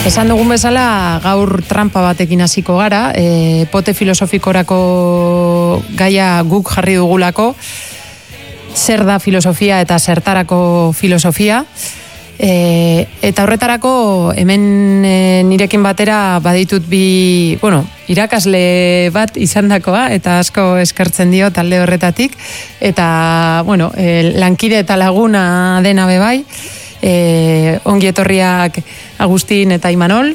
Esan dugun bezala, gaur trampa batekin hasiko gara, pote filosofikorako gaia guk jarri dugulako, zer da filosofia eta zertarako filosofia, eta horretarako hemen nirekin batera baditut irakasle bat izandakoa, eta asko eskertzen dio talde horretatik, eta lankide eta laguna dena bebai, ongi etorriak Agustin eta Imanol,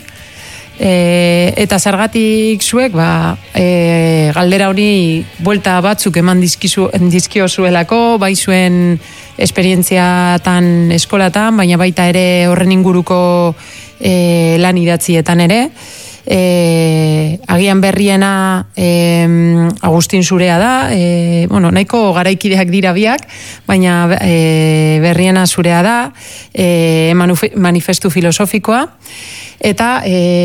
eta zergatik zuek galdera hori buelta batzuk eman dizkio zuelako, bai zuen esperientziatan eskolatan, baina baita ere horren inguruko lan idatzietan ere. Agian berriena Agustin zurea da, nahiko garaikideak dira biak, baina berriena zurea da, manifestu filosofikoa, eta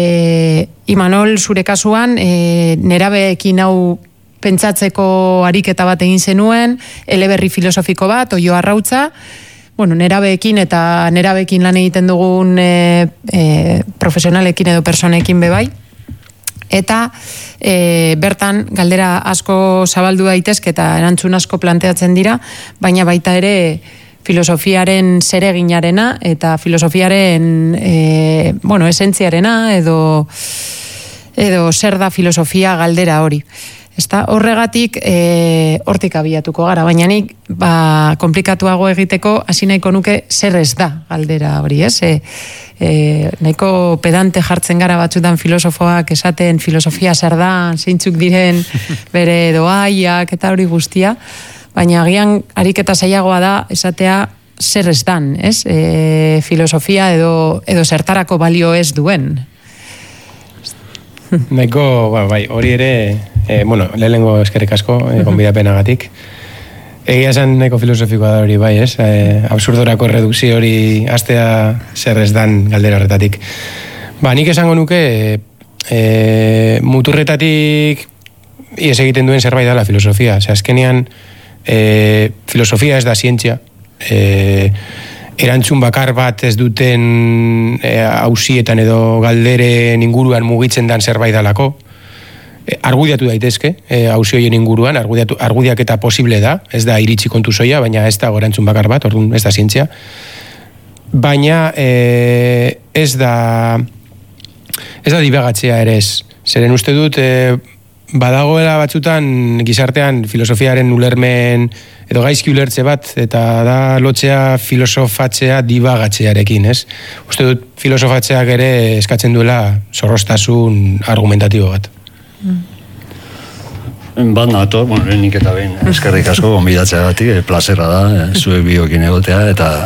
Imanol zure kasuan nerabeekin hau pentsatzeko ariketa bat egin zenuen, eleberri filosofiko bat, Oio Arrautza, nerabeekin eta nerabeekin lan egiten dugun profesionalekin edo personekin bebai, eta bertan galdera asko zabaldu daitezke eta erantzun asko planteatzen dira, baina baita ere filosofiaren zereginarena eta filosofiaren esentziarena edo zer da filosofia galdera hori. Horregatik hortik abiatuko gara, baina nik komplikatuago egiteko hasi nahiko nuke zer ez da galdera hori, ez? Nahiko pedante jartzen gara batzutan filosofoak esaten filosofia zer da, zeintzuk diren bere doaiak eta hori guztia, baina agian ariketa zailagoa da esatea zer ez dan, ez? Filosofia edo zertarako balio ez duen. Nahiko, hori ere, lehenengo eskerrik asko, gonbidapenagatik. Egia esan nahiko filosofikoa da hori, bai, ez? Absurdorako redukzio hori astea zer ez dan galdera horretatik. Nik esango nuke, muturretatik ies egiten duen zerbait dela filosofia. Azkenean, filosofia ez da zientzia. Erantzun bakar bat ez duten hausietan edo galderen inguruan mugitzen dan zerbait dalako. Argudiatu daitezke, hausi horien inguruan, argudiaketa posible da, ez da iritsi kontu zoia, baina ez da erantzun bakar bat, orduan ez da zientzia. Baina ez da dibagatzea ere ez. Zeren uste dut, badagoela batzutan gizartean filosofiaren ulermen edo gaizki ulertze bat, eta da lotzea filosofatzea dibagatzearekin, ez? Uste dut filosofatzeak ere eskatzen duela zorroztasun argumentatibo bat. Bat nator, lehenik eta behin eskerrik asko gonbidatzea batik, plazerra da, zuek biokin egotea, eta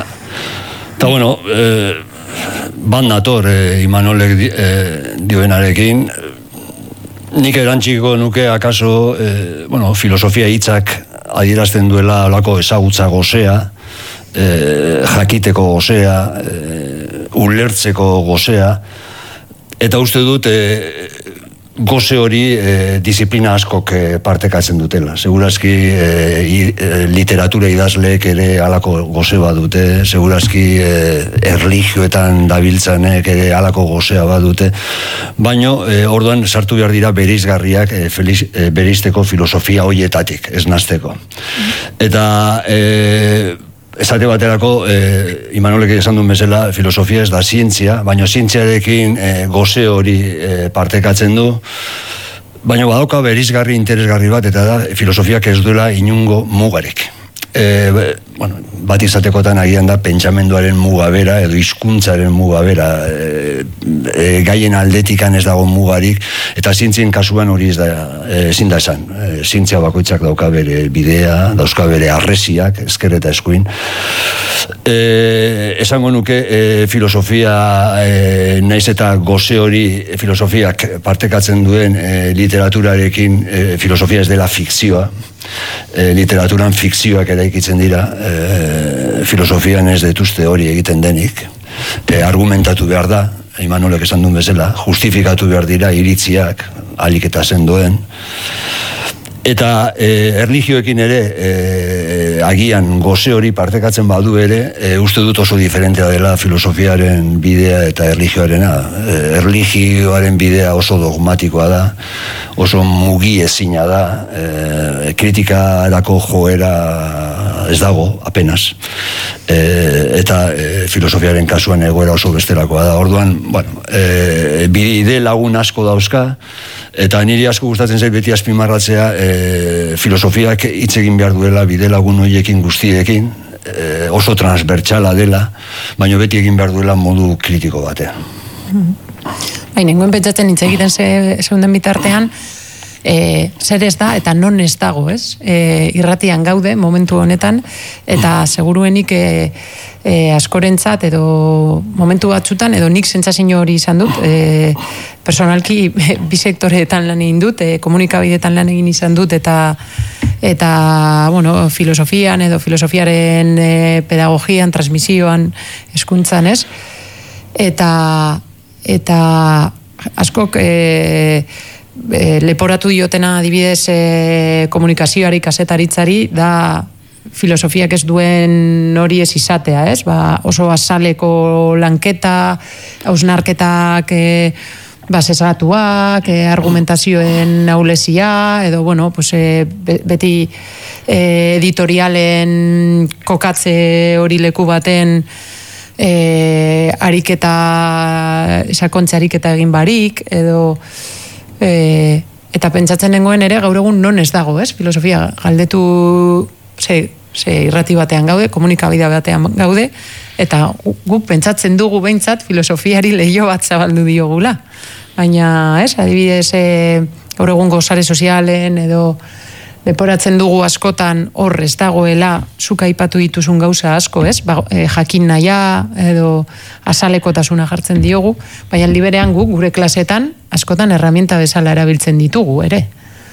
bat nator Imanolek dioenarekin, nik erantziko nuke akaso, filosofia hitzak adierazten duela olako ezagutza gozea, jakiteko gozea, ulertzeko gozea, eta uste dut goze hori disiplina askok partekatzen dutela. Segurazki literatura idazleek ere halako goze bat dute, segurazki erlijioetan dabiltzanek ere halako gozea bat dute, baina orduan sartu behar dira bereizgarriak bereizteko filosofia hoietatik, ez nazteko. Eta esate baterako, Imanolek esan duen bezala, filosofia ez da zientzia, baina zientziarekin goze hori partekatzen du, baina badauka bereizgarri interesgarri bat, eta da filosofiak ez duela inungo mugarik. Bat izatekotan agian da pentsamenduaren muga bera, edo hizkuntzaren muga bera, gaien aldetikan ez dago mugarik, eta zientzien kasuan hori ezin da esan. Zientzia bakoitzak dauka bere bidea, dauzka bere arresiak, ezker eta eskuin. Esango nuke filosofia, naiz eta goze hori filosofiak partekatzen duen literaturarekin, filosofia ez dela fikzioa, literaturan fikzioak eraikitzen dira, filosofian ez detuzte hori egiten denik, argumentatu behar da, Imanolek esan duen bezala, justifikatu behar dira iritziak, ahalik eta sendoen, eta erlijioekin ere agian goze hori partekatzen badu ere, uste dut oso diferentea dela filosofiaren bidea eta erlijioarena. Erlijioaren bidea oso dogmatikoa da, oso mugiezina da, kritikarako joera ez dago, apenas. Eta filosofiaren kasuan egoera oso bestelakoa da. Orduan, bueno, bide lagun asko dauzka, eta niri asko gustatzen zait beti azpimarratzea filosofiak hitz egin behar duela bide lagun horiekin guztiekin, oso transbertsala dela, baina beti egin behar duela modu kritiko batean. Nengoen pentsatzen hitz egiten zeunden bitartean, zer ez da eta non ez dago, ez? Irratian gaude momentu honetan, eta seguruenik askorentzat edo momentu batzutan, edo nik sentsazio hori izan dut, personalki bi sektoreetan lan egin dut, komunikabideetan lan egin izan dut, eta bueno, filosofian edo filosofiaren pedagogian, transmisioan, hezkuntzan, ez? Eta askok leporatu diotena adibidez komunikazioari, kazetaritzari, da filosofiak ez duen hori ez izatea, ez? Oso azaleko lanketa, hausnarketak basesatuak, argumentazioen aulezia, edo, bueno, pues, beti editorialen kokatze hori leku baten ariketa, sakontze ariketa egin barik, edo eta pentsatzen nengoen ere gaur egun non ez dago, ez? Filosofia galdetu ze irrati batean gaude, komunikabide batean gaude, eta guk pentsatzen dugu behintzat filosofiari leiho bat zabaldu diogula. Baina, ez, adibidez, gaur egungo sare sozialen edo leporatzen dugu askotan hor ez dagoela zuk aipatu dituzun gauza asko, ez? Jakin nahia edo azalekotasuna jartzen diogu, baina liberean guk gure klasetan askotan herramienta bezala erabiltzen ditugu, ere.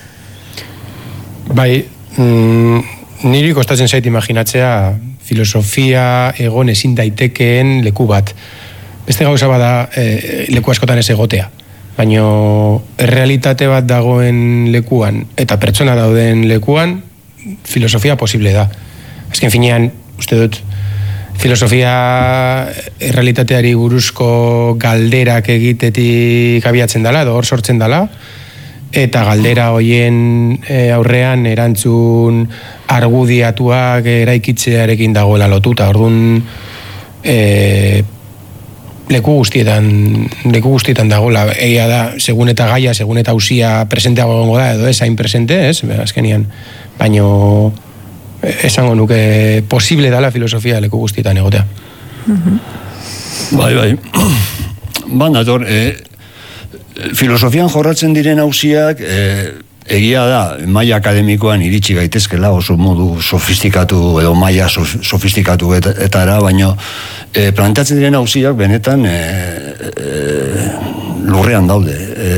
Bai, niri kostatzen zait imaginatzea filosofia egon ezin daitekeen leku bat. Beste gauza bada leku askotan ez egotea. Baina errealitate bat dagoen lekuan eta pertsona dauden lekuan filosofia posible da. Azken finean, uste dut, filosofia errealitateari buruzko galderak egitetik abiatzen dela, edo hor sortzen dela, eta galdera hoien aurrean erantzun argudiatuak eraikitzearekin dagoela lotuta. Orduan, leku guztietan dagoela. Egia da, segun eta gaia, segun eta hausia presenteago gongo da, edo ez hain presente, ez? Azkenian, baino esango nuke posible dala filosofia leku guztietan egotea. Bai. Nator, filosofian jorratzen diren hausiak egia da, maila akademikoan iritsi gaitezkela oso modu sofistikatu edo maila sofistikatu etara, baino planteatzen diren hausiak benetan lurrean daude.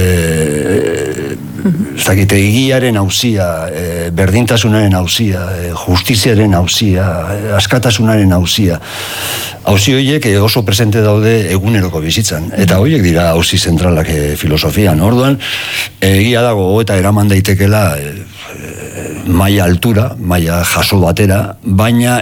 Ez dakite, egiaren hausia, berdintasunaren hausia, justiziaren hausia, askatasunaren hausia. Hausi horiek oso presente daude eguneroko bizitzan. Eta horiek dira hausi zentralak filosofian. Orduan, egia dago eta eraman daitekela maila altura, maila jaso batera, baina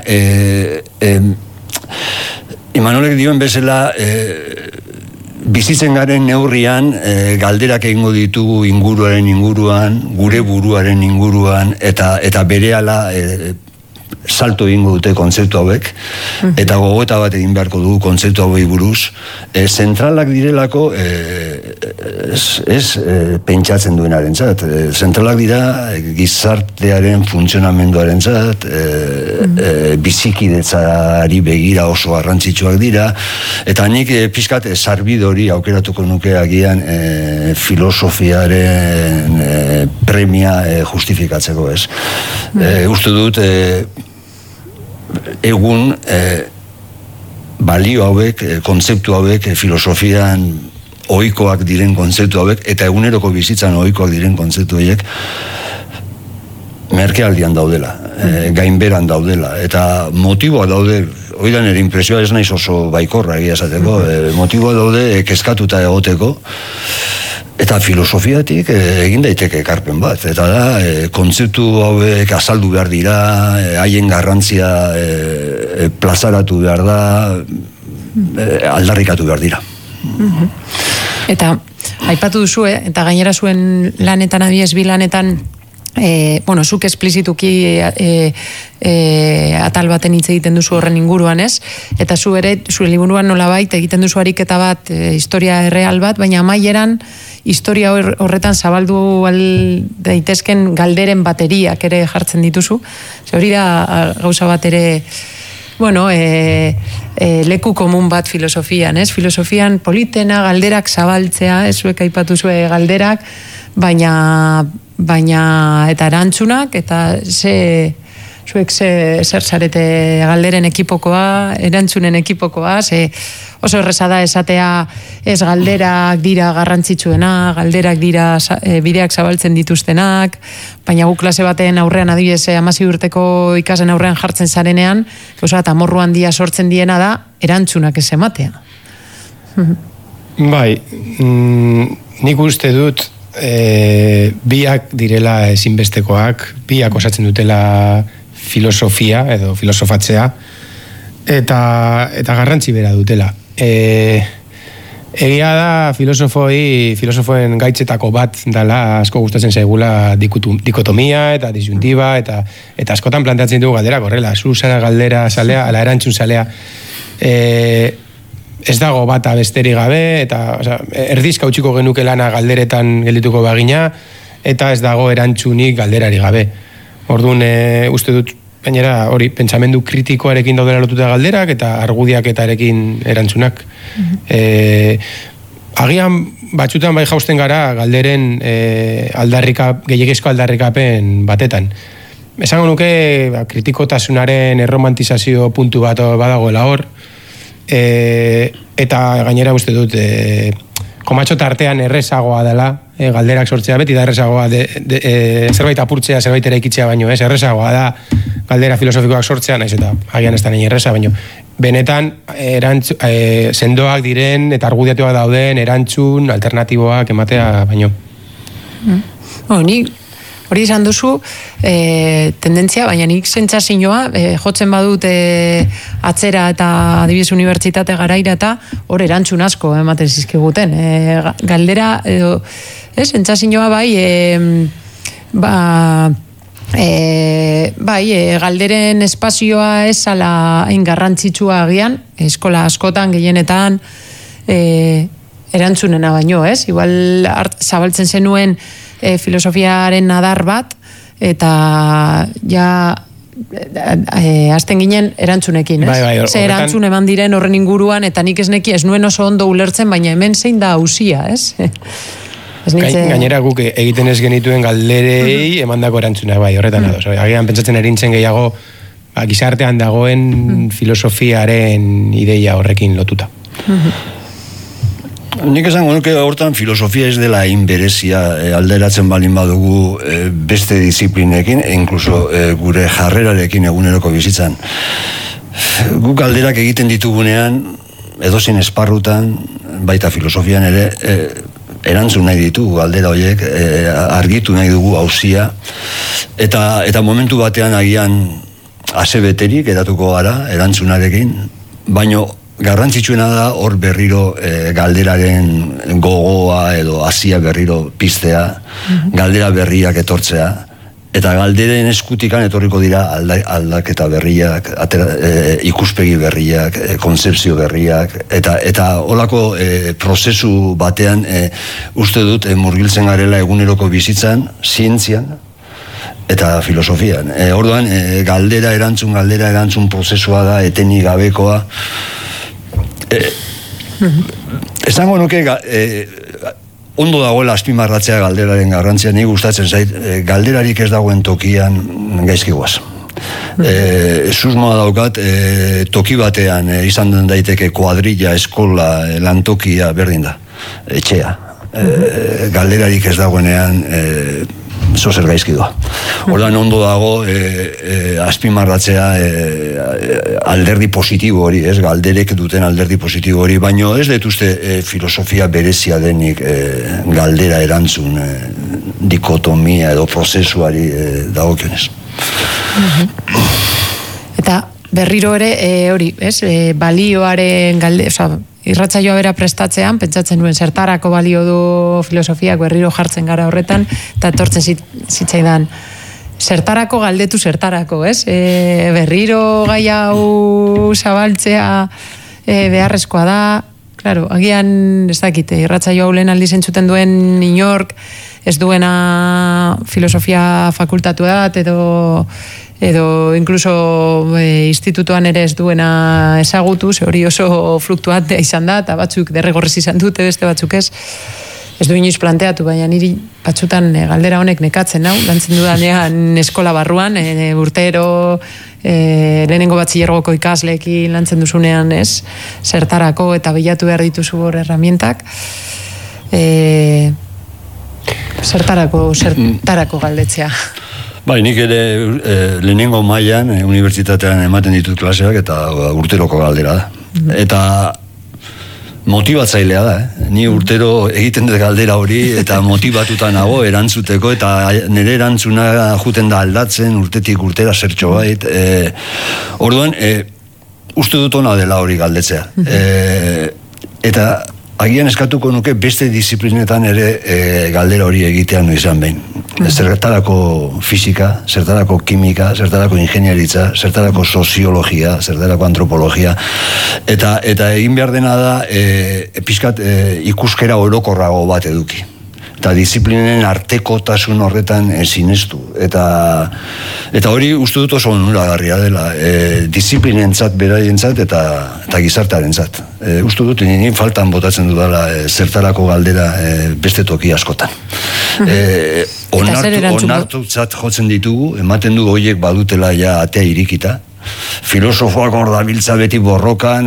Imanolek dioen bezala bizitzen garen neurrian galderak egingo ditugu inguruan, gure buruaren inguruan, eta berehala salto egingo dute kontzeptu hauek, eta gogoeta bat egin beharko dugu kontzeptu hauei buruz. Zentralak direlako ez pentsatzen duenarentzat. Zentralak dira gizartearen funtzionamenduarentzat, bizikidetzari begira oso garrantzitsuak dira, eta nik pixkat sarbide hori aukeratuko nuke agian filosofiaren premia justifikatzeko, ez. Uste dut egun balio hauek, kontzeptu hauek, filosofian ohikoak diren kontzeptu hauek, eta eguneroko bizitzan ohikoak diren kontzeptu hauek merkealdian daudela, gainberan daudela, eta motiboa daude, oidan ere impresioa ez naiz oso baikorra egia esateko, motiboa daude kezkatuta egoteko, Eta filosofiatik egin daiteke ekarpen bat. Eta da, kontzeptu hauek azaldu behar dira, haien garrantzia plazaratu behar da, aldarrikatu behar dira. Eta, aipatu duzu, eta gainera zuen lanetan, abies bi lanetan, zuk esplizituki atal baten hitz egiten duzu horren inguruan, ez? Eta zu ere, zure liburuan nolabait egiten duzu ariketa bat, historia erreal bat, baina amaieran historia horretan zabaldu daitezken galderen bateriak ere jartzen dituzu. Hori da gauza bat ere, leku komun bat filosofian, ez? Filosofian politena, galderak zabaltzea, ez zuek aipatu zue galderak, baina eta erantzunak, eta zuek zer zarete galderen ekipokoa, erantzunen ekipokoa, oso erreza da esatea ez galderak dira garrantzitsuena, galderak dira bideak zabaltzen dituztenak, baina gu klase baten aurrean adibidez 16 urteko ikasen aurrean jartzen zarenean, eta morru handia sortzen diena da erantzunak ez ematea. Bai, nik uste dut biak direla ezinbestekoak, biak osatzen dutela filosofia edo filosofatzea, eta garrantzi bera dutela. Egia da filosofoen gaitzetako bat dela asko gustatzen zaigula dikotomia eta disyuntiba, eta askotan planteatzen dugu galderak horrela, zu zara galdera zalea, ala erantzun zalea, ez dago bata besterik gabe, eta erdizka utziko genuke lana galderetan geldituko bagina, eta ez dago erantzunik galderari gabe. Orduan, uste dut, gainera, hori, pentsamendu kritikoarekin daudela lotuta galderak, eta argudiaketarekin erantzunak. Agian, batzutan bai jausten gara galderen gehiagizko aldarrikapen batetan. Esango nuke, kritikotasunaren erromantizazio puntu bat badagoela hor, eta gainera uste dut komatxo tartean errezagoa dela galderak sortzea, beti da errezagoa zerbait apurtzea, zerbait eraikitzea baino, errezagoa da galdera filosofikoak sortzea, naiz eta agian ez da nahi erreza, baino benetan sendoak diren eta argudiatuak dauden erantzun alternatiboak ematea baino. Hori izan duzu tendentzia, baina nik sentsazioa jotzen badut atzera eta adibidez unibertsitate garaira eta hor erantzun asko ematen zizkiguten. Galdera, sentsazioa galderen espazioa ez ala hain garrantzitsua agian, eskola askotan, gehienetan erantzunena baino, ez? Igual zabaltzen zenuen filosofiaren adar bat, eta ja hasten ginen erantzunekin, ez? Ze erantzun eman diren horren inguruan, eta nik ez nuen oso ondo ulertzen, baina hemen zein da auzia, ez? Gainera guk egiten ez genituen galderei emandako erantzunak, bai, horretan ados. Agian pentsatzen erintzen gehiago gizartean dagoen filosofiaren ideia horrekin lotuta. Nik esango nuke hortan filosofia ez dela inberezia alderatzen balin badugu beste disiplinekin, inkluso gure jarrerarekin eguneroko bizitzan. Guk galderak egiten ditugunean, edozein esparrutan, baita filosofian ere, erantzun nahi ditugu galdera horiek, argitu nahi dugu auzia, eta momentu batean agian asebeterik edatuko gara erantzunarekin, baino garrantzitsuena da hor berriro galderaren gogoa edo hasia berriro piztea, galdera berriak etortzea, eta galderen eskutikan etorriko dira aldaketa berriak, ikuspegi berriak, konzepzio berriak, eta holako prozesu batean uste dut murgiltzen garela eguneroko bizitzan, zientzian, eta filosofian. Orduan, galdera erantzun prozesua da, etenik gabekoa. Esango nuke ondo dagoela azpimarratzea galderaren garrantzia, nik gustatzen zait, galderarik ez dagoen tokian gaizki guaz. Susmoa daukat, toki batean izan daiteke kuadrilla, eskola, lantokia, berdin da, etxea. Galderarik ez dagoenean zer gaizki doa. Ordan ondo dago azpimarratzea alderdi positibo hori, ez, galderek duten alderdi positibo hori, baino ez dut uste filosofia berezia denik galdera erantzun dikotomia edo prozesuari dagokionez. Eta berriro ere hori, ez, balioaren galde, irratsaioa bera prestatzean, pentsatzen nuen zertarako balio du filosofiak, berriro jartzen gara horretan, eta etortzen zitzaidan zertarako galdetu zertarako, ez? Berriro gai hau zabaltzea beharrezkoa da, claro, agian ez dakite, irratsaio hau lehen aldiz entzuten duen inork, ez duena filosofia fakultatu dat, edo incluso institutuan ere ez duena ezagutu, ze hori oso fluktuatea izan da, eta batzuk derregorrez izan dute, beste batzuk ez du inoiz planteatu, baina niri batzutan galdera honek nekatzen nau, lantzen dudanean eskola barruan, urtero, lehenengo batxilergoko ikasleekin lantzen duzunean, ez, zertarako eta bilatu behar dituzu hor herramientak, zertarako galdetzea. Bai, nik ere lehenengo mailan unibertsitatean ematen ditut klaseak eta urteroko galdera da. Eta motibatzailea da, Ni urtero egiten dut galdera hori eta motivatuta nago erantzuteko eta nire erantzuna juten da aldatzen urtetik urtera zertxo bait. Orduan, uste dut ona dela hori galdetzea. Eta agian eskatuko nuke beste disiplinetan ere galdera hori egitean izan behin. Zertarako fisika, zertarako kimika, zertarako ingenieritza, zertarako soziologia, zertarako antropologia, eta egin behar dena da pixkat ikuskera orokorrago bat eduki. Eta disiplinen artekotasun horretan sinestu. Eta hori uste dut oso onuragarria dela, disiplinentzat, beraientzat eta gizartearentzat. Uste dut, nini faltan botatzen dudala zertarako galdera beste toki askotan. Onartutzat jotzen ditugu, ematen du horiek badutela ja atea irikita, filosofoak hor dabiltza beti borrokan,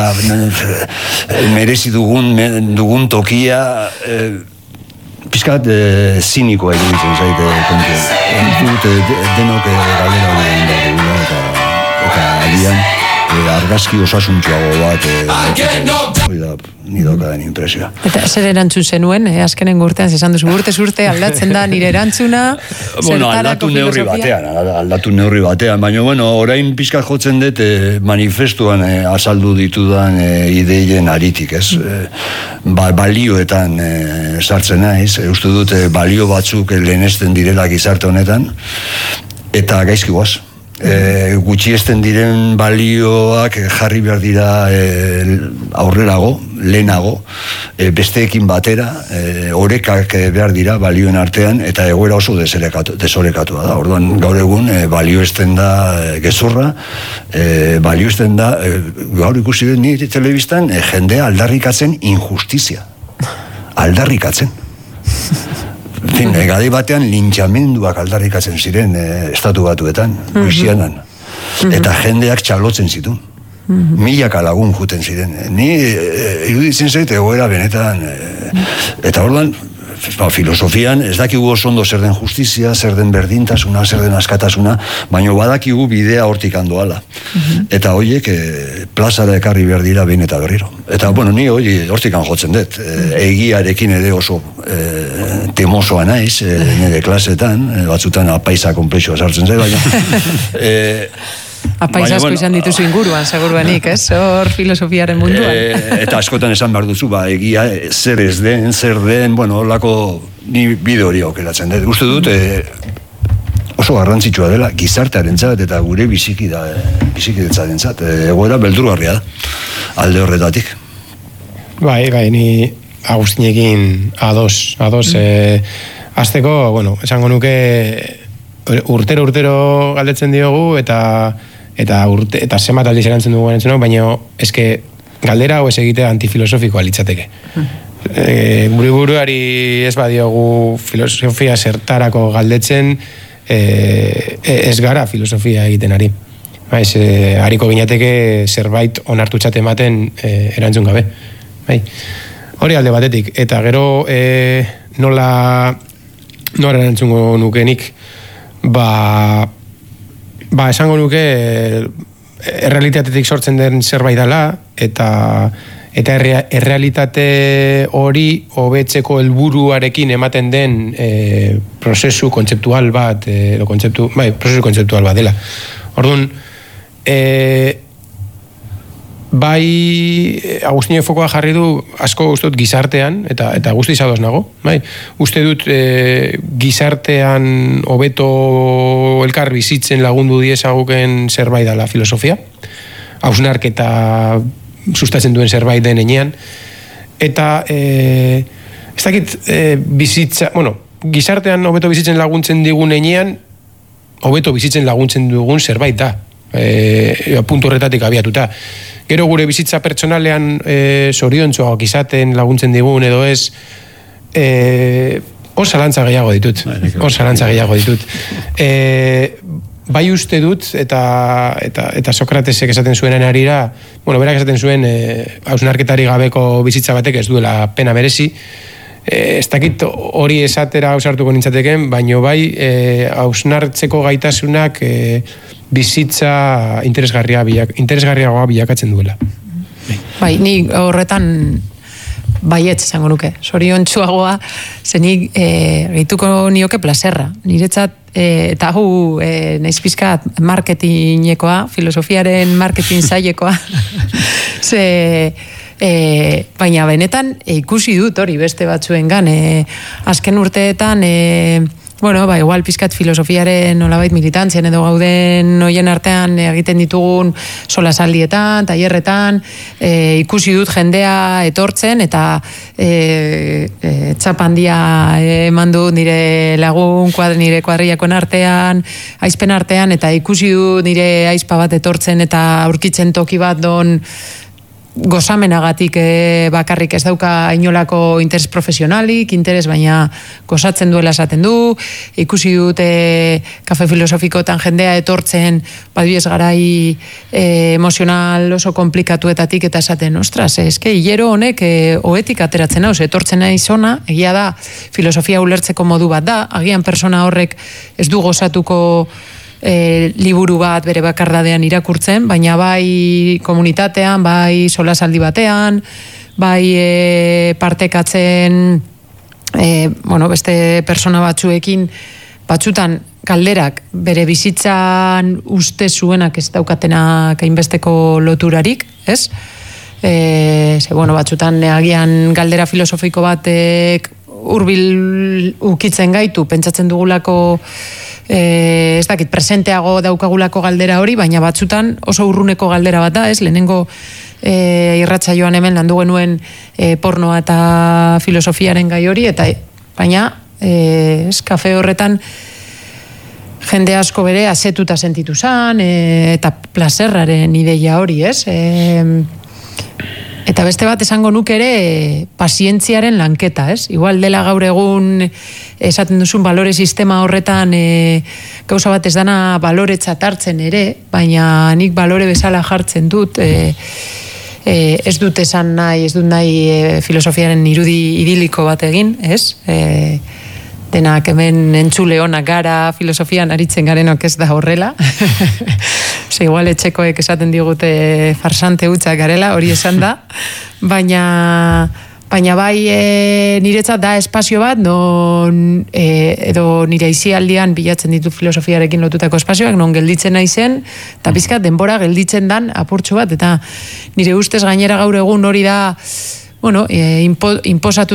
merezi dugun tokia, pizkat zinikoa iruditzen zaite kontu. Denok galdera hori egin behar eta agian argazki osasuntxoago bat hori da nidokaden impresioa. Eta zer erantzun zenuen, azkenen urtean, esan duzu urte aldatzen da nire erantzuna, aldatu neurri batean, baina orain pizkat jotzen dut manifestuan azaldu ditudan ideien aritik, ez? Balioetan sartzen naiz, uste dut balio batzuk lehenesten direla gizarte honetan, eta gaizki guaz. Gutxiesten diren balioak jarri behar dira aurrerago, lehenago, besteekin batera, orekak behar dira balioen artean, eta egoera oso desorekatua da. Orduan, gaur egun, balioesten da gezurra, balioesten da, gaur ikusi dut nire telebistan, jendea aldarrikatzen injustizia. Aldarrikatzen. Gade batean lintxamenduak aldarrikatzen ziren estatu batuetan, Luisianan. Eta jendeak txalotzen zituen. Milaka lagun juten ziren. Ni iruditzen zait egoera benetan. Eta orduan, filosofian ez dakigu oso ondo zer den justizia, zer den berdintasuna, zer den askatasuna, baina badakigu bidea hortik handoala. Eta horiek plazara ekarri behar dira behin eta berriro. Eta, ni hori hortik jotzen dut. Egiarekin ere oso temosoa naiz, nire klasetan, batzutan apaisa konplexua sartzen zait, baina... Apaiz asko izan dituzu inguruan, seguruanik, ez? Hor filosofiaren munduan. Eta askotan esan behar duzu, egia zer ez den, holako ni bide hori aukeratzen dut. Uste dut, oso garrantzitsua dela gizartearentzat eta gure bizikidetzarentzat. Egoera beldurgarria da, alde horretatik. Bai, ni Agustinekin ados. Azteko, esango nuke urtero galdetzen diogu eta zenbat aldiz erantzun dugu erantzunok, baina eske galdera hau ez egitea antifilosofikoa litzateke. Gure buruari ez badiogu filosofia zertarako galdetzen, ez gara filosofia egiten ari. Hariko ginateke zerbait onartutzat ematen erantzun gabe. Hori alde batetik. Eta gero nola nora erantzungo nukenik, esango nuke errealitatetik sortzen den zerbait dela, eta errealitate hori hobetzeko helburuarekin ematen den prozesu kontzeptual bat, prozesu kontzeptual bat dela. Orduan, Agustinok fokoa jarri du asko uste dut gizartean, eta guztiz ados nago, uste dut gizartean hobeto elkar bizitzen lagundu diezaguken zerbait dela filosofia, hausnarketa sustatzen duen zerbait den enean, eta ez dakit bizitza, gizartean hobeto bizitzen laguntzen digun enean, hobeto bizitzen laguntzen dugun zerbait da, puntu horretatik abiatuta. Gero gure bizitza pertsonalean zoriontsuagoak izaten laguntzen digun edo ez, hor zalantza gehiago ditut. Bai uste dut, eta Sokratesek esaten zuenen arira, berak esaten zuen hausnarketari gabeko bizitza batek ez duela pena merezi, ez dakit hori esatera ausartuko nintzateken, baino bai hausnartzeko gaitasunak bizitza interesgarriagoa bilakatzen duela. Bai, ni horretan baietz esango nuke. Zoriontsuagoa, zenik gehituko nioke plazerra. Niretzat, eta hau naiz pizkat marketingekoa, filosofiaren marketing zailekoa. Baina benetan ikusi dut hori beste batzuengan. Azken urteetan, igual pizkat filosofiaren nolabait militantzian edo gauden hoien artean egiten ditugun solasaldietan, tailerretan, ikusi dut jendea etortzen eta txapandia eman du nire lagun nire kuadriakon artean, aizpen artean, eta ikusi du nire aizpa bat etortzen eta aurkitzen toki bat don gozamenagatik bakarrik ez dauka inolako interes profesionalik, baina gozatzen duela esaten du, ikusi dute kafe filosofikotan jendea etortzen, badiez garai emozional oso komplikatuetatik eta esaten, ostras, hilero honek oetik ateratzen hau, etortzen naiz ona, egia da, filosofia ulertzeko modu bat da, agian persona horrek ez du gozatuko liburu bat bere bakardadean irakurtzen, baina bai komunitatean, bai solasaldi batean, bai partekatzen beste persona batzuekin, batzutan galderak bere bizitzan uste zuenak ez daukatenak hainbesteko loturarik, ez? Batzutan agian galdera filosofiko batek hurbil ukitzen gaitu, pentsatzen dugulako ez dakit, presenteago daukagulako galdera hori, baina batzutan oso urruneko galdera bat da, ez? Lehenengo irratsaioan hemen landu genuen pornoa eta filosofiaren gai hori, eta baina kafe horretan jende asko bere asetuta sentitu zan, eta plazerraren ideia hori, ez? Eta beste bat esango nuke ere pazientziaren lanketa, ez? Igual dela gaur egun esaten duzun balore sistema horretan gauza bat ez dana baloretzat hartzen ere, baina nik balore bezala jartzen dut, ez dut esan nahi, ez dut nahi filosofiaren irudi idiliko bat egin, ez? Denak hemen entzule onak gara, filosofian aritzen garenok ez da horrela. Igual etxekoek esaten digute farsante hutsak garela, hori esan da. Baina bai niretzat da espazio bat, edo nire aizialdian bilatzen ditu filosofiarekin lotutako espazioak, non gelditzen naizen, eta pizkat denbora gelditzen dan apurtxo bat, eta nire ustez gainera gaur egun hori da, inposatu